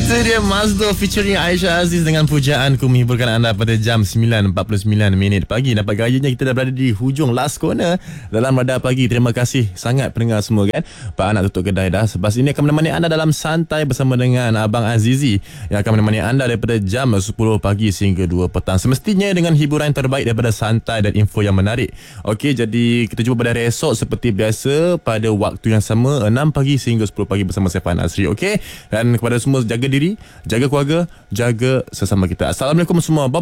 Itu dia Mazdo featuring Aisyah Aziz dengan pujaanku menghiburkan anda pada jam 9.49 pagi. Nampak gayanya kita dah berada di hujung last corner dalam Radar Pagi. Terima kasih sangat pendengar semua kan. Pak nak tutup kedai dah. Sebab ini akan menemani anda dalam santai bersama dengan Abang Azizi yang akan menemani anda daripada jam 10 pagi sehingga 2 petang. Semestinya dengan hiburan terbaik daripada santai dan info yang menarik. Okey, jadi kita jumpa pada hari esok seperti biasa pada waktu yang sama 6 pagi sehingga 10 pagi bersama saya Fan Azri. Okey, dan kepada semua jaga diri, jaga keluarga, jaga sesama kita. Assalamualaikum semua. Bye.